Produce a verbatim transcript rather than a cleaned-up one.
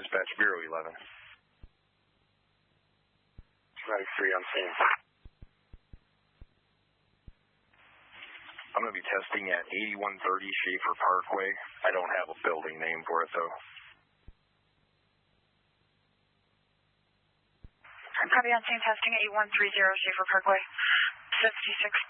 Dispatch Bureau eleven. ninety-three on scene. I'm going to be testing at eighty-one thirty Schaefer Parkway. I don't have a building name for it, though. Copy on scene testing at eighty-one thirty Schaefer Parkway. fifty-six